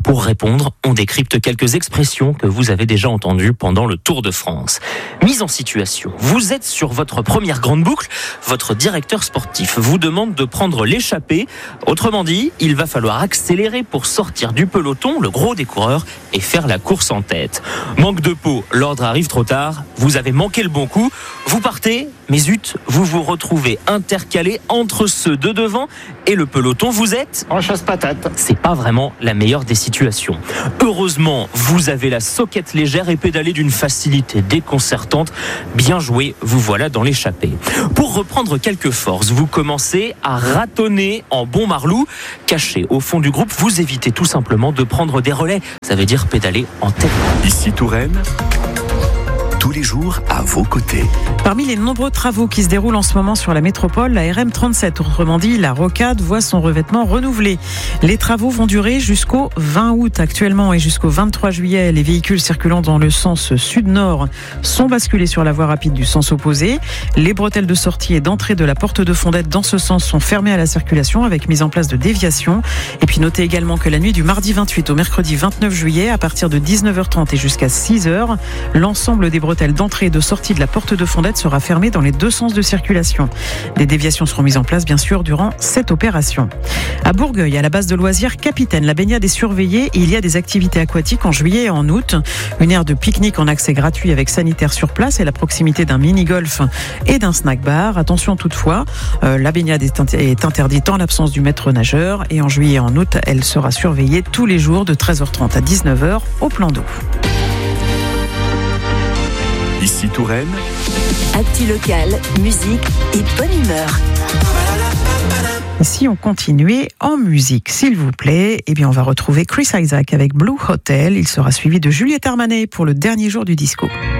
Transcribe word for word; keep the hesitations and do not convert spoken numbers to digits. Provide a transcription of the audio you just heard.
Pour répondre, on décrypte quelques expressions que vous avez déjà entendues pendant le Tour de France. Mise en situation, vous êtes sur votre première grande boucle, votre directeur sportif vous demande de prendre l'échappée. Autrement dit, il va falloir accélérer pour sortir du peloton, le gros des coureurs, et faire la course en tête. Manque de peau, l'ordre arrive trop tard, vous avez manqué le bon coup, vous partez, mais zut, vous vous retrouvez intercalé entre ceux de devant et le peloton. Vous êtes en chasse-patate. C'est pas vraiment la meilleure des situations. Heureusement, vous avez la soquette légère et pédalez d'une facilité déconcertante. Bien joué, vous voilà dans l'échappée. Pour reprendre quelques forces, vous commencez à ratonner en bon marlou. Caché au fond du groupe, vous évitez tout simplement de prendre des relais. Ça veut dire pédaler en tête. Ici Touraine, tous les jours à vos côtés. Parmi les nombreux travaux qui se déroulent en ce moment sur la métropole, la R M trente-sept, autrement dit la rocade, voit son revêtement renouvelé. Les travaux vont durer jusqu'au vingt août actuellement et jusqu'au vingt-trois juillet. Les véhicules circulant dans le sens sud-nord sont basculés sur la voie rapide du sens opposé. Les bretelles de sortie et d'entrée de la porte de Fondette dans ce sens sont fermées à la circulation avec mise en place de déviations. Et puis notez également que la nuit du mardi vingt-huit au mercredi vingt-neuf juillet, à partir de dix-neuf heures trente et jusqu'à six heures, l'ensemble des bretelles d'entrée et de sortie de la porte de Fondette sera fermée dans les deux sens de circulation. Des déviations seront mises en place, bien sûr, durant cette opération. À Bourgueil, à la base de loisirs Capitaine, la baignade est surveillée et il y a des activités aquatiques en juillet et en août. Une aire de pique-nique en accès gratuit avec sanitaire sur place et la proximité d'un mini-golf et d'un snack-bar. Attention toutefois, euh, la baignade est, int- est interdite en l'absence du maître nageur et en juillet et en août, elle sera surveillée tous les jours de treize heures trente à dix-neuf heures au plan d'eau. Ici Touraine, actu locale, musique et bonne humeur. Et si on continuait en musique, s'il vous plaît, eh bien on va retrouver Chris Isaak avec Blue Hotel. Il sera suivi de Juliette Armanet pour le dernier jour du disco.